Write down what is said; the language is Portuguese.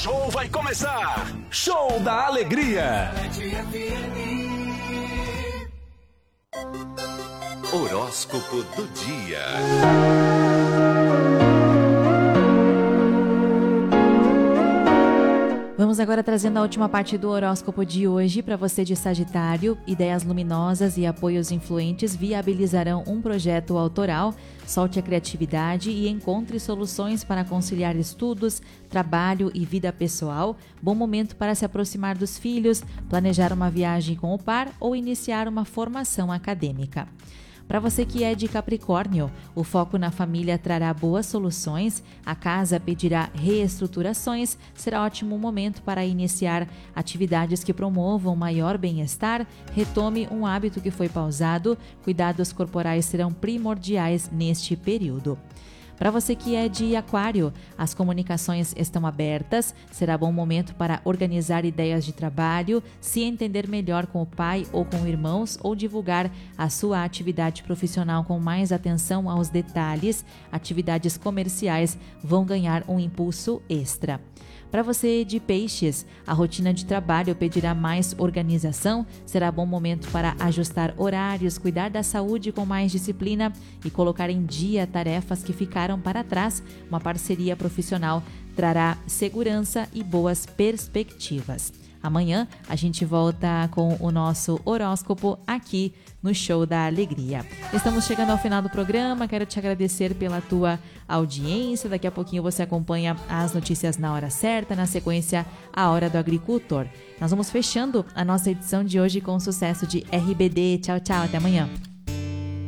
show vai começar. Show da Alegria. Horóscopo do dia. Vamos agora trazendo a última parte do horóscopo de hoje para você de Sagitário. Ideias luminosas e apoios influentes viabilizarão um projeto autoral. Solte a criatividade e encontre soluções para conciliar estudos, trabalho e vida pessoal. Bom momento para se aproximar dos filhos, planejar uma viagem com o par ou iniciar uma formação acadêmica. Para você que é de Capricórnio, o foco na família trará boas soluções, a casa pedirá reestruturações, será ótimo momento para iniciar atividades que promovam maior bem-estar, retome um hábito que foi pausado, cuidados corporais serão primordiais neste período. Para você que é de Aquário, as comunicações estão abertas, será bom momento para organizar ideias de trabalho, se entender melhor com o pai ou com irmãos ou divulgar a sua atividade profissional com mais atenção aos detalhes. Atividades comerciais vão ganhar um impulso extra. Para você de Peixes, a rotina de trabalho pedirá mais organização, será bom momento para ajustar horários, cuidar da saúde com mais disciplina e colocar em dia tarefas que ficaram para trás. Uma parceria profissional trará segurança e boas perspectivas. Amanhã a gente volta com o nosso horóscopo aqui no Show da Alegria. Estamos chegando ao final do programa, quero te agradecer pela tua audiência. Daqui a pouquinho você acompanha as notícias na hora certa, na sequência a Hora do Agricultor. Nós vamos fechando a nossa edição de hoje com o sucesso de RBD. Tchau, tchau, até amanhã.